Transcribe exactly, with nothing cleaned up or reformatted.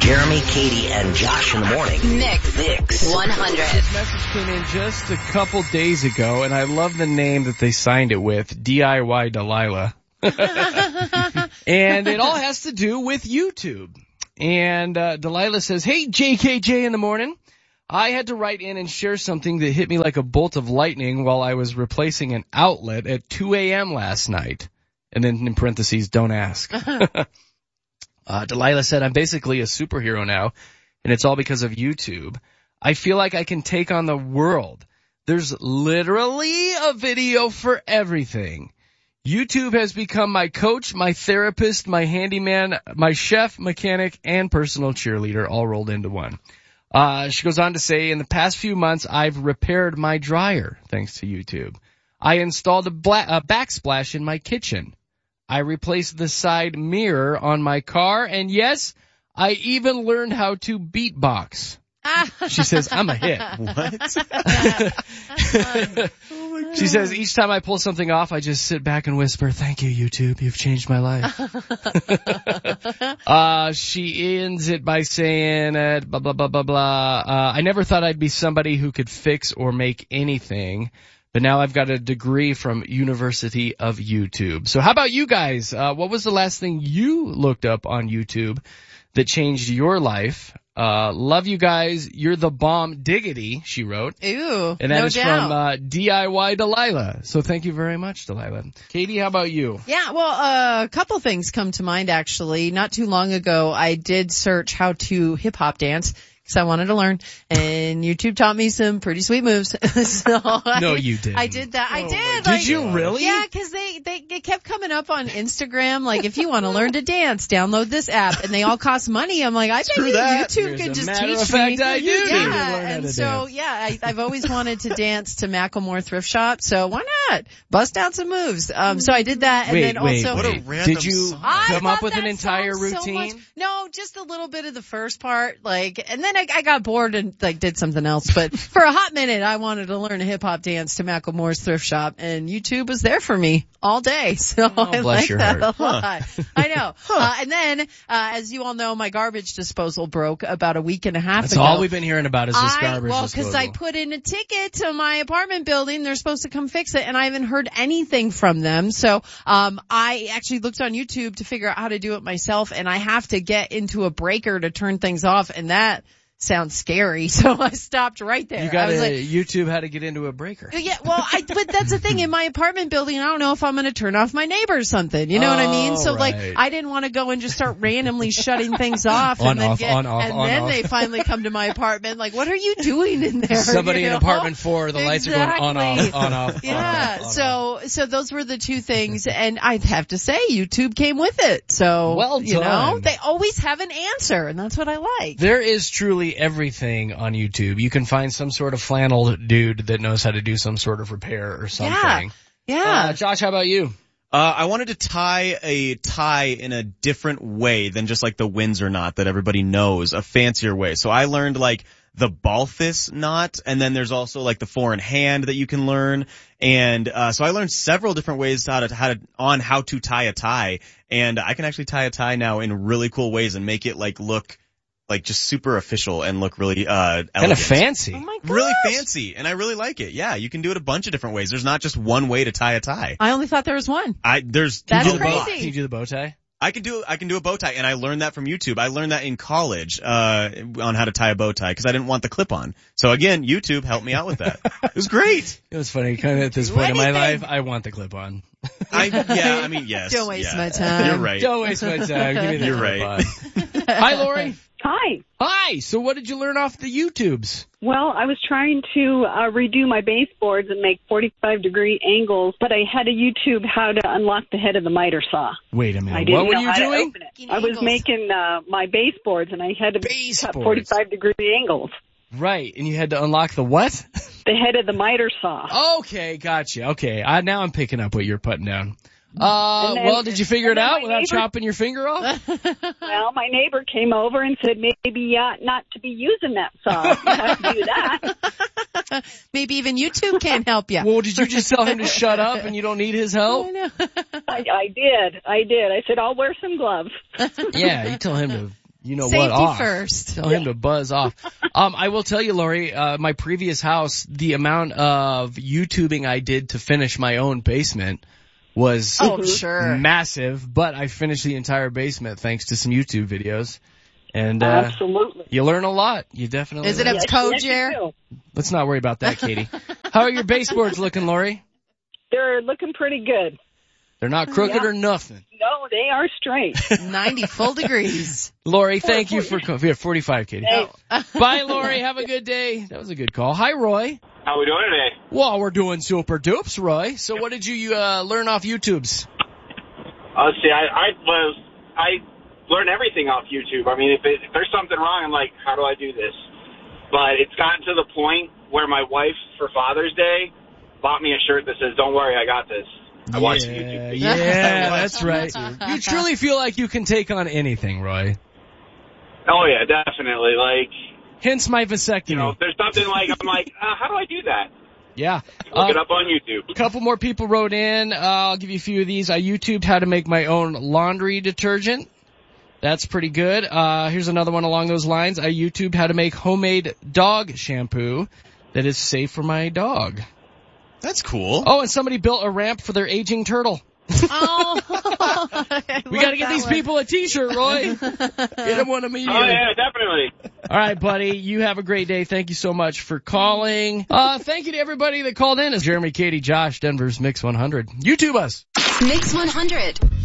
Jeremy, Katie, and Josh in the morning. Mix. Mix. one hundred. This message came in just a couple days ago, and I love the name that they signed it with, D I Y Delilah. And it all has to do with YouTube. And uh, Delilah says, hey, J K J in the morning. I had to write in and share something that hit me like a bolt of lightning while I was replacing an outlet at two a.m. last night. And then in parentheses, don't ask. uh, Delilah said, I'm basically a superhero now, and it's all because of YouTube. I feel like I can take on the world. There's literally a video for everything. YouTube has become my coach, my therapist, my handyman, my chef, mechanic, and personal cheerleader all rolled into one. Uh, she goes on to say, in the past few months, I've repaired my dryer thanks to YouTube. I installed a, bla- a backsplash in my kitchen. I replaced the side mirror on my car, and yes, I even learned how to beatbox. She says, I'm a hit. What? Oh she says, each time I pull something off, I just sit back and whisper, thank you, YouTube. You've changed my life. uh, she ends it by saying, uh, blah, blah, blah, blah, blah. Uh, I never thought I'd be somebody who could fix or make anything, but now I've got a degree from University of YouTube. So how about you guys? Uh, what was the last thing you looked up on YouTube that changed your life? Uh, love you guys. You're the bomb diggity, she wrote. Ooh, And that no is doubt. from uh, D I Y Delilah. So thank you very much, Delilah. Katie, how about you? Yeah, well, uh, a couple things come to mind, actually. Not too long ago, I did search how to hip-hop dance because I wanted to learn, and YouTube taught me some pretty sweet moves. so I, No, you didn't. I did that. I Oh, did. Did like, you really? Yeah, because they, they it kept coming up on Instagram, like, if you want to learn to dance, download this app, and they all cost money. I'm like, I bet you that. YouTube As could a just matter teach of fact, me. I do need to learn Yeah, how and to so, dance. yeah, I, I've always wanted to dance to Macklemore Thrift Shop, so why not? Bust out some moves. Um, so I did that, and Wait, then wait, also... What a wait. random Did you song. I come love up with that an entire song so routine? much. No, just a little bit of the first part, like, and then I, I got bored and like did something else. But for a hot minute, I wanted to learn a hip hop dance to Macklemore's Thrift Shop, and YouTube was there for me all day. So I bless like your that heart. a lot. I know. Uh, and then, uh, as you all know, my garbage disposal broke about a week and a half That's ago. all we've been hearing about is this I, garbage well, because disposal. I put in a ticket to my apartment building. They're supposed to come fix it, and I haven't heard anything from them. So um I actually looked on YouTube to figure out how to do it myself, and I have to get into a breaker to turn things off, and that sounds scary. So I stopped right there. You got I was to like, YouTube how to get into a breaker. yeah, well, I, but that's the thing in my apartment building. I don't know if I'm going to turn off my neighbor or something. You know what I mean? So Oh, like, right. I didn't want to go and just start randomly shutting things off On, and then off, get, on, off, and on, then off. they finally come to my apartment. Like, what are you doing in there? Somebody you in know? apartment four, the lights are going on, Exactly. off, on, off, Yeah. on, off, on, so, off. so those were the two things, and I'd have to say YouTube came with it. So, Well you know, done. they always have an answer, and that's what I like. There is truly everything on YouTube. You can find some sort of flannel dude that knows how to do some sort of repair or something. Yeah. Uh, Josh, how about you? Uh, I wanted to tie a tie in a different way than just like the Windsor knot that everybody knows, a fancier way. So I learned like the Balthus knot, and then there's also like the four in hand that you can learn. And, uh, so I learned several different ways how to, how to, on how to tie a tie. And I can actually tie a tie now in really cool ways and make it like look like just super official and look really, uh, elegant. Kind of fancy. Oh my gosh. Really fancy, and I really like it. Yeah, you can do it a bunch of different ways. There's not just one way to tie a tie. I only thought there was one. I there's That's a do the bow- lot. crazy. Can you do the bow tie? I can do I can do a bow tie, and I learned that from YouTube. I learned that in college uh on how to tie a bow tie because I didn't want the clip on. So again, YouTube helped me out with that. It was great. It was funny. Kind of at this Do point in my anything. life, I want the clip on. I yeah, I mean yes. Don't waste yeah. my time. You're right. Don't waste my time. Give me the You're clip right. on. Hi, Lori. Hi. Hi. So what did you learn off the YouTubes? Well, I was trying to uh, redo my baseboards and make forty-five degree angles, but I had to YouTube how to unlock the head of the miter saw. Wait a minute. I didn't What were know you how to doing? open it. Making I was angles. making uh, my baseboards, and I had to cut Baseboards. forty-five degree angles. Right. And you had to unlock the what? The head of the miter saw. Okay, gotcha. Okay, I, now I'm picking up what you're putting down. Uh, And then- well, did you figure it and then out my without neighbor- chopping your finger off? Well, my neighbor came over and said maybe uh, not to be using that saw. You have to do that. Maybe even YouTube can't help you. Well, did you just tell him to shut up and you don't need his help? I know. I, I did. I did. I said I'll wear some gloves. Yeah, you tell him to, you know Safety what, off. first. Tell him to buzz off. Um, I will tell you, Lori, uh, my previous house, the amount of YouTubing I did to finish my own basement was Oh, sure. massive, but I finished the entire basement thanks to some YouTube videos. And, uh, Absolutely. you learn a lot. You definitely Is it learn. a Yes, code, yes, you Jer? do. Let's not worry about that, Katie. How are your baseboards looking, Lori? They're looking pretty good. They're not crooked Yeah. or nothing. No, they are straight. ninety full degrees. Lori, thank you for calling. We have forty-five, Katie. Hey, Bye, Lori. Have a good day. That was a good call. Hi, Roy. How we doing today? Well, we're doing super dupes, Roy. So what did you uh, learn off YouTube's? Uh, see, I, I was, I learn everything off YouTube. I mean, if, it, if there's something wrong, I'm like, how do I do this? But it's gotten to the point where my wife, for Father's Day, bought me a shirt that says, "Don't worry, I got this." I watch yeah, YouTube. videos. Yeah, that's right. You truly feel like you can take on anything, Roy. Oh yeah, definitely. Like, Hence my vasectomy. you know, if there's something like, I'm like, uh, how do I do that? yeah. Look Uh, it up on YouTube. A couple more people wrote in. Uh, I'll give you a few of these. I YouTubed how to make my own laundry detergent. That's pretty good. Uh, here's another one along those lines. I YouTubed how to make homemade dog shampoo that is safe for my dog. That's cool. Oh, and somebody built a ramp for their aging turtle. Oh, We gotta get these people a t-shirt, Roy. Get them one immediately. Oh yeah, definitely. All right, buddy. You have a great day. Thank you so much for calling. Uh, thank you to everybody that called in. It's Jeremy, Katie, Josh, Denver's Mix one hundred. YouTube us. Mix one hundred.